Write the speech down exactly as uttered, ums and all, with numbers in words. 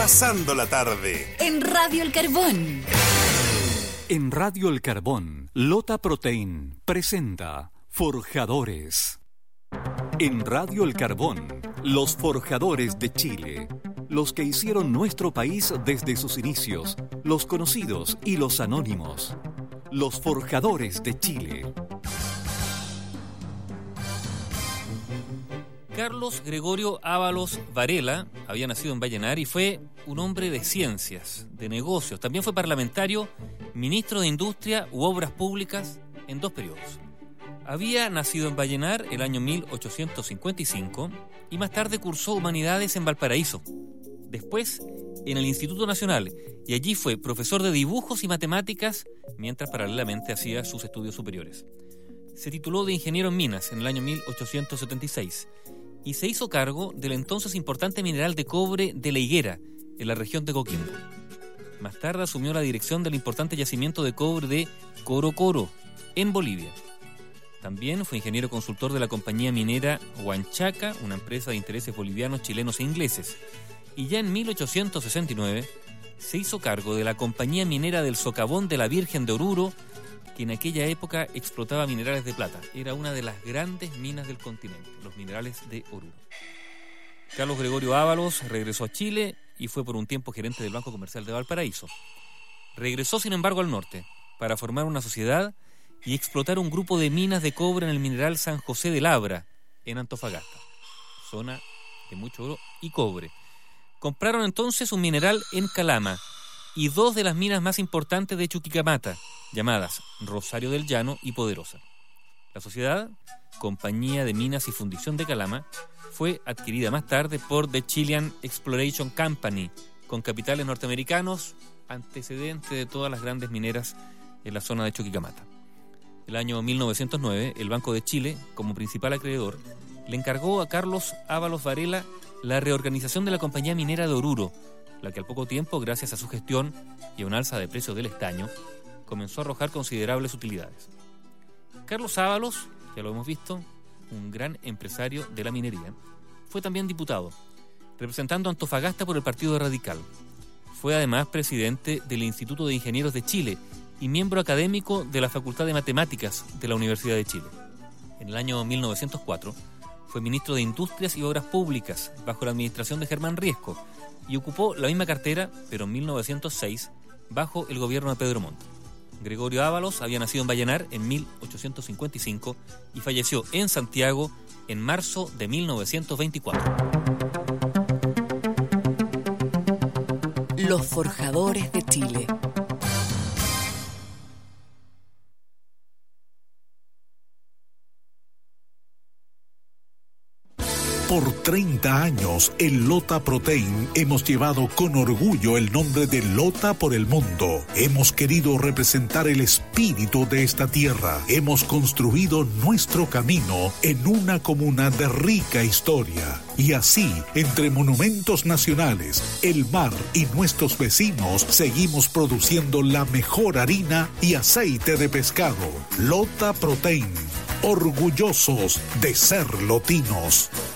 pasando la tarde. En Radio El Carbón. En Radio El Carbón, Lota Protein presenta Forjadores. En Radio El Carbón, los forjadores de Chile. Los que hicieron nuestro país desde sus inicios, los conocidos y los anónimos. Los forjadores de Chile. Carlos Gregorio Ábalos Varela había nacido en Vallenar y fue un hombre de ciencias, de negocios. También fue parlamentario, ministro de Industria u Obras Públicas en dos periodos. Había nacido en Vallenar el año mil ochocientos cincuenta y cinco y más tarde cursó Humanidades en Valparaíso. Después en el Instituto Nacional, y allí fue profesor de dibujos y matemáticas mientras paralelamente hacía sus estudios superiores. Se tituló de ingeniero en minas en el año mil ochocientos setenta y seis y se hizo cargo del entonces importante mineral de cobre de La Higuera, en la región de Coquimbo. Más tarde asumió la dirección del importante yacimiento de cobre de Coro Coro, en Bolivia. También fue ingeniero consultor de la compañía minera Huanchaca, una empresa de intereses bolivianos, chilenos e ingleses. Y ya en mil ochocientos sesenta y nueve se hizo cargo de la compañía minera del Socavón de la Virgen de Oruro, que en aquella época explotaba minerales de plata. Era una de las grandes minas del continente, los minerales de Oruro. Carlos Gregorio Ábalos regresó a Chile y fue por un tiempo gerente del Banco Comercial de Valparaíso. Regresó, sin embargo, al norte para formar una sociedad y explotar un grupo de minas de cobre en el mineral San José de Labra, en Antofagasta, zona de mucho oro y cobre. Compraron entonces un mineral en Calama y dos de las minas más importantes de Chuquicamata, llamadas Rosario del Llano y Poderosa. La sociedad, Compañía de Minas y Fundición de Calama, fue adquirida más tarde por The Chilean Exploration Company, con capitales norteamericanos, antecedente de todas las grandes mineras en la zona de Chuquicamata. El año mil novecientos nueve, el Banco de Chile, como principal acreedor, le encargó a Carlos Ábalos Varela la reorganización de la compañía minera de Oruro, la que al poco tiempo, gracias a su gestión y a un alza de precios del estaño, comenzó a arrojar considerables utilidades. Carlos Ábalos, ya lo hemos visto, un gran empresario de la minería, fue también diputado, representando a Antofagasta por el Partido Radical. Fue además presidente del Instituto de Ingenieros de Chile y miembro académico de la Facultad de Matemáticas de la Universidad de Chile. En el año mil novecientos cuatro fue ministro de Industrias y Obras Públicas bajo la administración de Germán Riesco y ocupó la misma cartera, pero en mil novecientos seis, bajo el gobierno de Pedro Montt. Gregorio Ábalos había nacido en Vallenar en mil ochocientos cincuenta y cinco y falleció en Santiago en marzo de mil novecientos veinticuatro. Los forjadores de Chile. Por treinta años, en Lota Protein hemos llevado con orgullo el nombre de Lota por el mundo. Hemos querido representar el espíritu de esta tierra. Hemos construido nuestro camino en una comuna de rica historia. Y así, entre monumentos nacionales, el mar y nuestros vecinos, seguimos produciendo la mejor harina y aceite de pescado. Lota Protein, orgullosos de ser lotinos.